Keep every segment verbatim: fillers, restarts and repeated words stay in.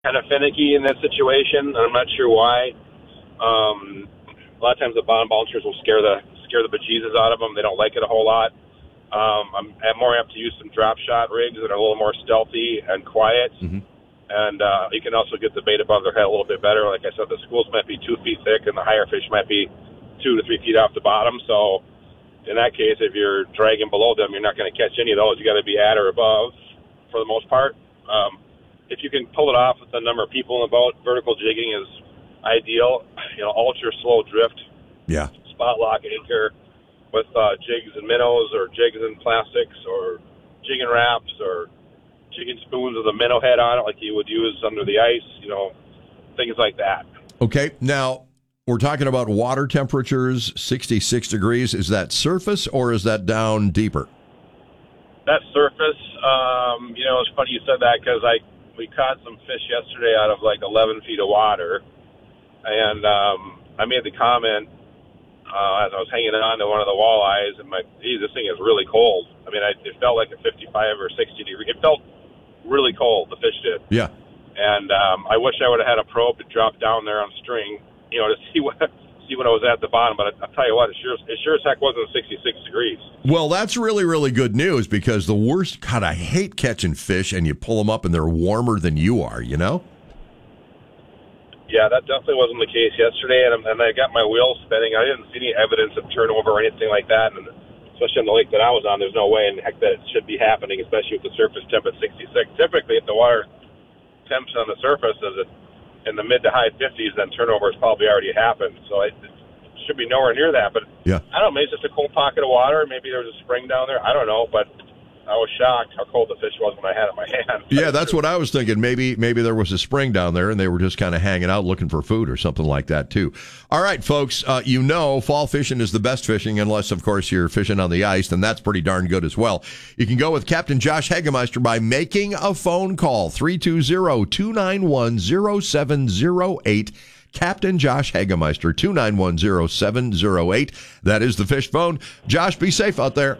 kind of finicky in that situation. I'm not sure why. Um, a lot of times the bottom bouncers will scare the scare the bejesus out of them. They don't like it a whole lot. Um, I'm, I'm more apt to use some drop shot rigs that are a little more stealthy and quiet. Mm-hmm. And uh, you can also get the bait above their head a little bit better. Like I said, the schools might be two feet thick, and the higher fish might be two to three feet off the bottom. So in that case, if you're dragging below them, you're not going to catch any of those. You got to be at or above for the most part. Um, if you can pull it off with the number of people in the boat, vertical jigging is ideal. You know, ultra slow drift, Yeah. spot lock anchor with uh, jigs and minnows, or jigs and plastics, or jigging wraps, or jigging spoons with a minnow head on it like you would use under the ice, you know, things like that. Okay, now we're talking about water temperatures, sixty-six degrees. Is that surface or is that down deeper? That surface, um, you know, it's funny you said that because I we caught some fish yesterday out of like eleven feet of water, and um, I made the comment uh, as I was hanging on to one of the walleyes, and my, geez, this thing is really cold. I mean, I, it felt like a fifty-five or sixty degree. It felt really cold, the fish did. Yeah. And um, I wish I would have had a probe to drop down there on string, you know, to see what see when I was at the bottom. But I, I'll tell you what, it sure, it sure as heck wasn't sixty-six degrees. Well, that's really, really good news, because the worst, God, I hate catching fish and you pull them up and they're warmer than you are, you know? Yeah, that definitely wasn't the case yesterday, and, and I got my wheels spinning. I didn't see any evidence of turnover or anything like that, and especially on the lake that I was on, there's no way in heck that it should be happening, especially with the surface temp at sixty-six. Typically, if the water temps on the surface is in the mid to high fifties, then turnover has probably already happened. So it, it should be nowhere near that. But yeah. I don't know, maybe it's just a cold pocket of water. Maybe there was a spring down there. I don't know, but I was shocked how cold the fish was when I had it in my hand. Yeah, that's what I was thinking. Maybe maybe there was a spring down there and they were just kind of hanging out looking for food or something like that, too. All right, folks, uh, you know fall fishing is the best fishing, unless, of course, you're fishing on the ice, and that's pretty darn good as well. You can go with Captain Josh Hagemeister by making a phone call, three two zero, two nine one, zero seven zero eight. Captain Josh Hagemeister, two nine one, zero seven zero eight. That is the fish phone. Josh, be safe out there.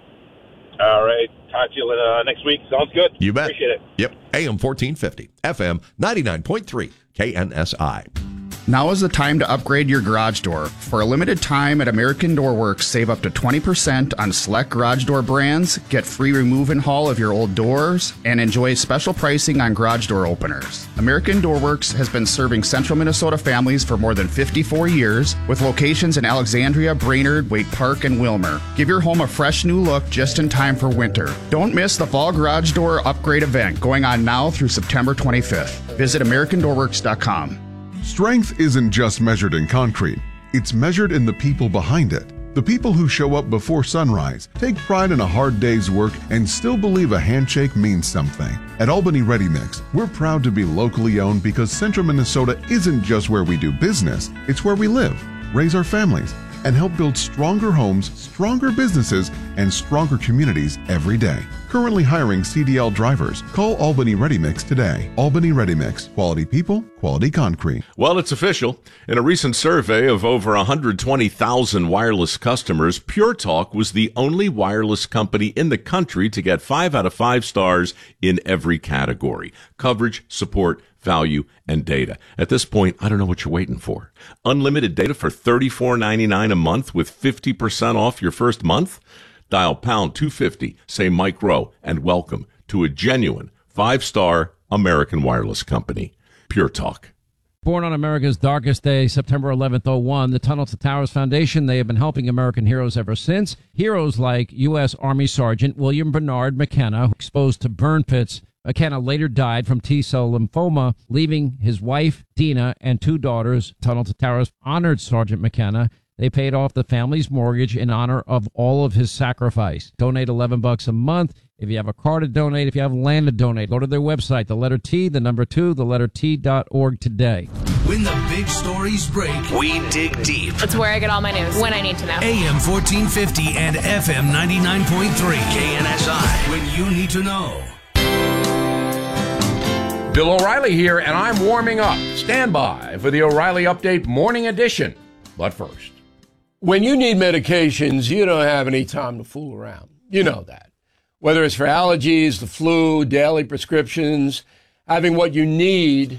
All right. Talk to you uh, next week. Sounds good. You bet. Appreciate it. Yep. A M fourteen fifty, F M ninety-nine point three, K N S I. Now is the time to upgrade your garage door. For a limited time at American Door Works, save up to twenty percent on select garage door brands, get free remove and haul of your old doors, and enjoy special pricing on garage door openers. American Door Works has been serving central Minnesota families for more than fifty-four years, with locations in Alexandria, Brainerd, Wake Park, and Wilmer. Give your home a fresh new look just in time for winter. Don't miss the fall garage door upgrade event going on now through September twenty-fifth. Visit American Door Works dot com. Strength isn't just measured in concrete. It's measured in the people behind it. The people who show up before sunrise, take pride in a hard day's work, and still believe a handshake means something. At Albany Ready Mix, we're proud to be locally owned because Central Minnesota isn't just where we do business, it's where we live, raise our families, and help build stronger homes, stronger businesses, and stronger communities every day. Currently hiring C D L drivers. Call Albany Ready Mix today. Albany Ready Mix. Quality people, quality concrete. Well, it's official. In a recent survey of over one hundred twenty thousand wireless customers, Pure Talk was the only wireless company in the country to get five out of five stars in every category: coverage, support, value, and data. At this point, I don't know what you're waiting for. Unlimited data for thirty-four ninety-nine a month with fifty percent off your first month? Dial pound two fifty, say Mike Rowe, and welcome to a genuine five-star American wireless company. Pure Talk. Born on America's darkest day, September eleventh, oh one, the Tunnel to Towers Foundation, they have been helping American heroes ever since. Heroes like U S. Army Sergeant William Bernard McKenna, exposed to burn pits. McKenna later died from T-cell lymphoma, leaving his wife, Dina, and two daughters. Tunnel to Towers honored Sergeant McKenna. They paid off the family's mortgage in honor of all of his sacrifice. Donate eleven bucks a month. If you have a car to donate, if you have land to donate, go to their website, the letter T, the number two, the letter T dot org today. When the big stories break, we dig deep. It's where I get all my news, when I need to know. A M fourteen fifty and F M ninety-nine point three, K N S I, when you need to know. Bill O'Reilly here, and I'm warming up. Stand by for the O'Reilly Update Morning Edition. But first, when you need medications, you don't have any time to fool around. You know that. Whether it's for allergies, the flu, daily prescriptions, having what you need